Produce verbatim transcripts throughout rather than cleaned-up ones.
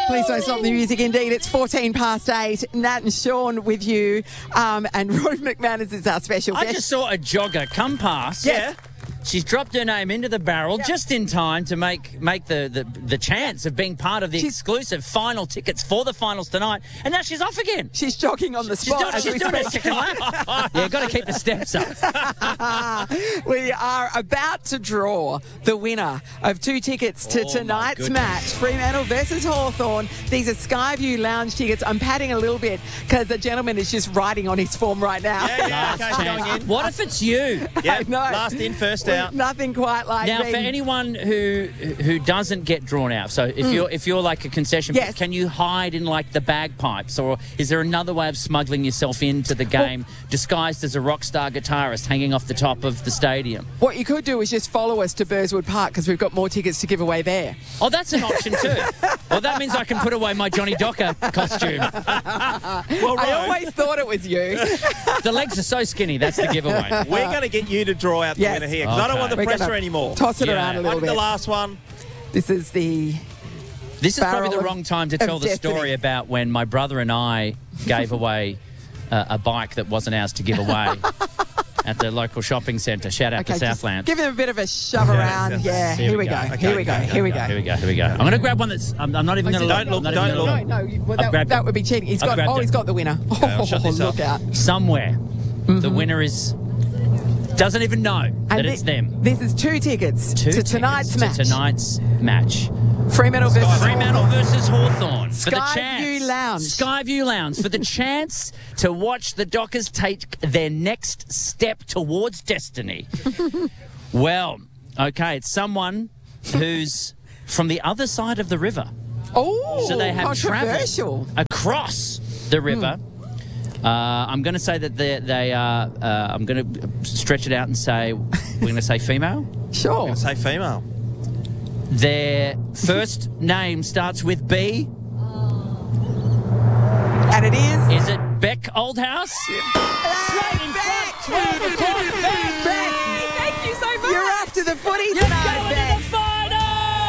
Please don't stop the music. Indeed, it's fourteen past eight. Nat and Sean with you. Um, and Ruth McManus is our special I guest. just saw a jogger come past. Yes. She's dropped her name into the barrel Yep. just in time to make make the, the, the chance of being part of the She's- exclusive final tickets for the finals tonight. And now she's off again. She's jogging on the She's spot doing, as she's we doing her speak. second lap. Yeah, got to keep the steps up. We are about to draw the winner of two tickets to Oh, my tonight's goodness. match, Fremantle versus Hawthorn. These are Skyview Lounge tickets. I'm padding a little bit because the gentleman is just riding on his form right now. Yeah, yeah, okay, Last going chance. in. What if it's you? Yeah, know. last in, first out. Nothing quite like Now, being- for anyone who who doesn't get drawn out, so if you're if you're like a concession, Yes. can you hide in like the bagpipes, or is there another way of smuggling yourself into the game disguised as a rock star guitarist hanging off the top of the stadium? What you could do is just follow us to Burswood Park because we've got more tickets to give away there. Oh, that's an option too. Well, that means I can put away my Johnny Docker costume. Well, I Ro, always thought it was you. The legs are so skinny. That's the giveaway. we're going to get you to draw out the Yes. winner here because I don't Okay. want the We're pressure gonna anymore. Toss it Yeah. around a Like little the bit. last one. This is the This is probably Barrel the of- wrong time to of tell the destiny. story about when my brother and I gave away uh, a bike that wasn't ours to give away at the local shopping centre. Shout out okay. to Just Southland. give him a bit of a shove Yeah, around. yeah. Yeah. Here Here we we go. go. Okay, Here we go. okay, Here we okay, go. Here we go. Here we go. I'm going to grab one that's. I'm, I'm not even going to Don't look, don't no, look. no, no. Well, I've that, grabbed that it. would be cheating. He's I've got. grabbed Oh, it. he's got the winner. I'll shut Oh, this up. look out! Somewhere, the winner is doesn't even know that And it's thi- them. This is two tickets Two to tonight's tickets match. to tonight's match. Fremantle versus Fremantle versus Hawthorn for the Skyview chance. Lounge. Skyview Lounge for the chance to watch the Dockers take their next step towards destiny. Well, okay, it's someone who's from the other side of the river. Oh, So they have controversial. travelled across the river. Uh, I'm going to say that they, they are. Uh, I'm going to stretch it out and say we're going to say female. Sure. Say female. Their first name starts with B. And it is. Is it Beck Oldhouse? Straight in front, twelve o'clock, Beck. Beck, Thank you so much. you're after the footy You're tonight, going to Beck. the final!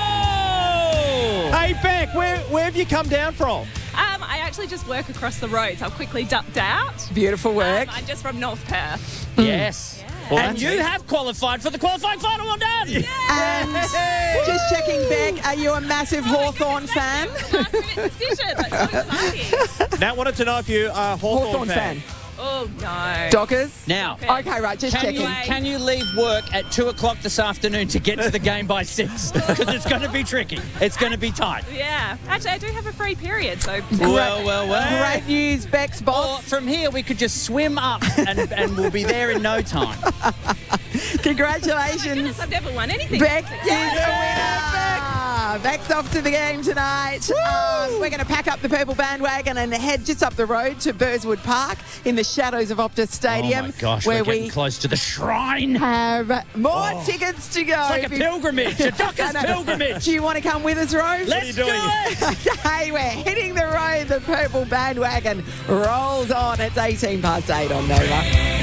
Hey, Beck, where, where have you come down from? Um, I actually just work across the road, so I've quickly ducked out. Beautiful work. Um, I'm just from North Perth. Yes. Well, And that's you it. have qualified for the qualifying final. Well done. And just checking, Beck, are you a massive Hawthorn fan? Last minute decision. That's so exciting. Nat wanted to know if you are a Hawthorn, Hawthorn fan. fan. Oh, no. Dockers? Now, Okay, right, just can checking. you, can you leave work at two o'clock this afternoon to get to the game by six? Because it's going to be tricky. It's going to be tight. Yeah. Actually, I do have a free period, so... Well, well, well. Great news, Beck's Or boss. from here, we could just swim up and, and we'll be there in no time. Congratulations. I've never won anything. Beck is a winner. Beck's off to the game tonight. Um, we're going to pack up the purple bandwagon and head just up the road to Burswood Park in the shadows of Optus Stadium. Oh my gosh, where we're getting we close to the shrine. have more tickets to go. It's like a pilgrimage, a Dockers I know. pilgrimage. Do you want to come with us, Rose? Let's do doing? it. Hey, we're hitting the road. The purple bandwagon rolls on. It's eighteen past eight on Nova.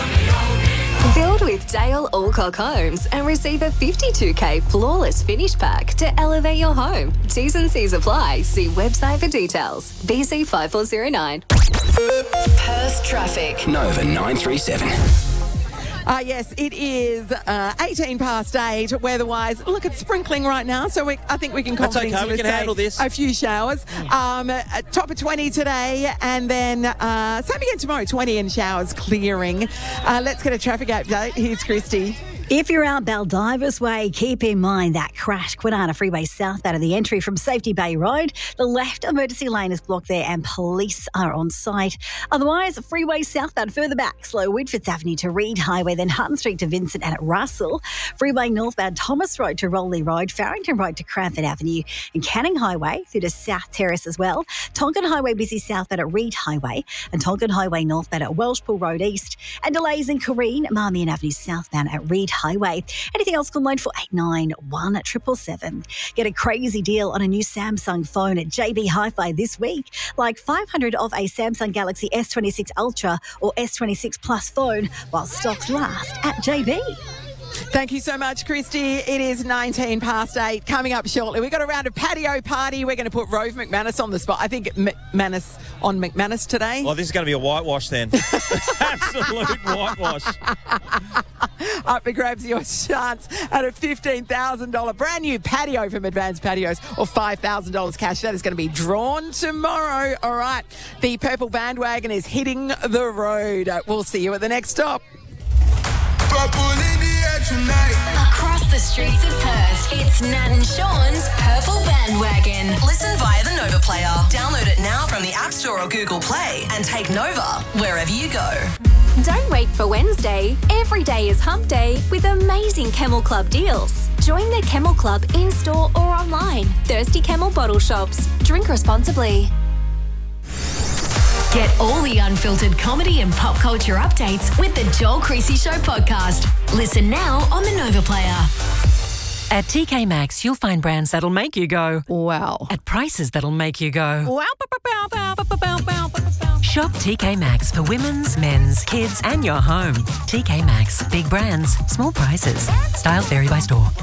Build with Dale Alcock Homes and receive a fifty-two K flawless finish pack to elevate your home. T's and C's apply. See website for details. B C five four zero nine. Perth traffic. Nova nine three seven. Ah, yes, it is uh, eighteen past eight weather-wise. Look, it's sprinkling right now, so we, I think we can That's okay, confidently we can say handle this. a few showers. Um, uh, top of twenty today, and then uh, same again tomorrow, twenty and showers clearing. Uh, let's get a traffic update. Here's Christy. If you're out Baldivis Way, keep in mind that crash Kwinana Freeway south out of the entry from Safety Bay Road. The left emergency lane is blocked there and police are on site. Otherwise, freeway southbound further back, slow Whitfords Avenue to Reed Highway, then Hutton Street to Vincent and at Russell. Freeway northbound Thomas Road to Rowley Road, Farrington Road to Cranford Avenue and Canning Highway through to South Terrace as well. Tonkin Highway busy southbound at Reed Highway and Tonkin Highway northbound at Welshpool Road East. And delays in Corrine, Marmion Avenue southbound at Reed Highway. Anything else, call line for eight nine one seven seven. Get a crazy deal on a new Samsung phone at J B Hi-Fi this week, like five hundred off a Samsung Galaxy S twenty-six Ultra or S twenty-six Plus phone while stocks last at J B. Thank you so much, Christy. It is nineteen past eight. Coming up shortly, we've got a round of patio party. We're going to put Rove McManus on the spot. I think McManus on McManus today. Well, this is going to be a whitewash then. Absolute whitewash. Up for grabs your chance at a fifteen thousand dollars brand new patio from Advanced Patios or five thousand dollars cash. That is going to be drawn tomorrow. All right. The purple bandwagon is hitting the road. Uh, We'll see you at the next stop. Across the streets of Perth, it's Nat and Sean's Purple Bandwagon. Listen via the Nova Player. Download it now from the App Store or Google Play and take Nova wherever you go. Don't wait for Wednesday. Every day is hump day with amazing Camel Club deals. Join the Camel Club in-store or online. Thirsty Camel bottle shops. Drink responsibly. Get all the unfiltered comedy and pop culture updates with the Joel Creasy Show podcast. Listen now on the Nova Player. At T K Maxx, you'll find brands that'll make you go, Wow. at prices that'll make you go. Wow, bow, bow, bow, bow, bow, bow, bow, bow. Shop T K Maxx for women's, men's, kids, and your home. T K Maxx, big brands, small prices. Styles vary by store.